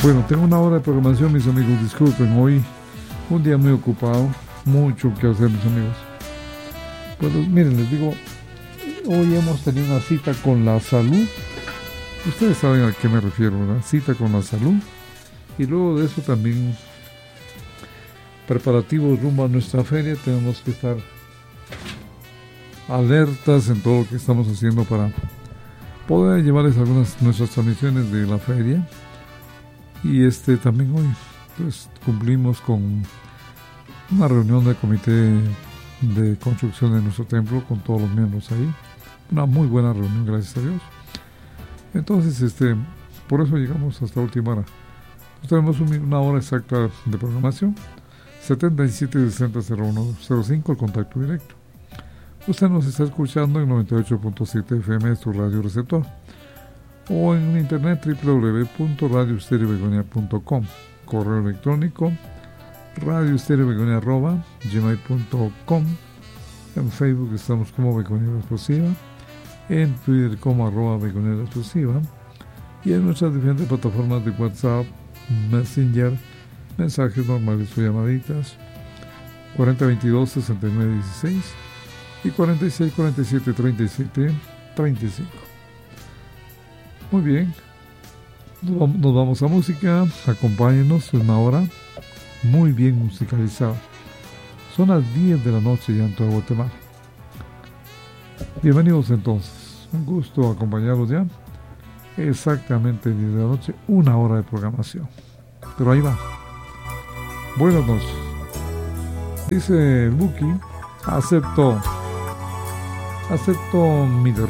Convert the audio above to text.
Bueno, tengo una hora de programación, mis amigos. Disculpen, hoy un día muy ocupado, mucho que hacer, mis amigos. Pues miren, les digo, hoy hemos tenido una cita con la salud. Ustedes saben a qué me refiero, ¿verdad? Cita con la salud. Y luego de eso también preparativos rumbo a nuestra feria. Tenemos que estar alertas en todo lo que estamos haciendo para poder llevarles algunas de nuestras transmisiones de la feria. Y también hoy pues cumplimos con una reunión del comité de construcción de nuestro templo con todos los miembros ahí. Una muy buena reunión, gracias a Dios. Entonces, por eso llegamos hasta última hora. Tenemos una hora exacta de programación. 7760-0105, el contacto directo. Usted nos está escuchando en 98.7 FM, tu radio receptor, o en internet www.radioestereobegonia.com, correo electrónico radioestereobegonia@gmail.com. En Facebook estamos como Begonia Explosiva, en Twitter como @Begonia Explosiva, y en nuestras diferentes plataformas de WhatsApp, Messenger, mensajes normales o llamaditas 4022-6916 y 4647-3735. Muy bien, nos vamos a música. Acompáñenos, una hora muy bien musicalizada. Son las 10 de la noche ya en todo Guatemala. Bienvenidos entonces, un gusto acompañarlos ya. Exactamente 10 de la noche, una hora de programación. Pero ahí va. Buenas noches. Dice Buki, acepto mi derrota.